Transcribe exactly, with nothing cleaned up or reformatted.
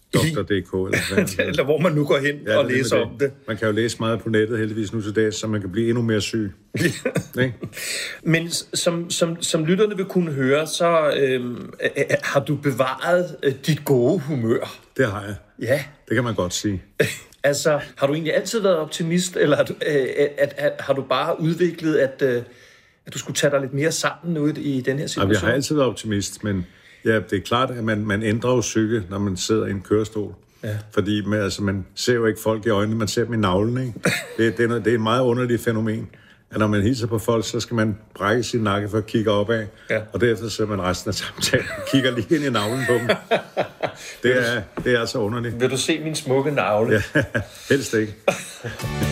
doktor punktum d k eller hvad. Eller hvor man nu går hen ja, og læser det. om det. Man kan jo læse meget på nettet heldigvis nu til dags, så man kan blive endnu mere syg. Men som, som, som lytterne vil kunne høre, så øhm, øh, har du bevaret øh, dit gode humør. Det har jeg. Ja. Det kan man godt sige. Altså, har du egentlig altid været optimist, eller har du, øh, at, at, har du bare udviklet, at, øh, at du skulle tage dig lidt mere sammen ud i den her situation? Jeg har altid været optimist, men ja, det er klart, at man, man ændrer jo psyke, når man sidder i en kørestol. Ja. Fordi man, altså, man ser jo ikke folk i øjnene, man ser dem i navlen. Ikke? Det, det, er, det er et meget underligt fænomen, at når man hilser på folk, så skal man brække sin nakke for at kigge opad, ja. Og derefter ser man resten af samtalen og kigger lige ind i navlen på dem. Det er, det er altså underligt. Vil du se min smukke navle? Ja, helst ikke.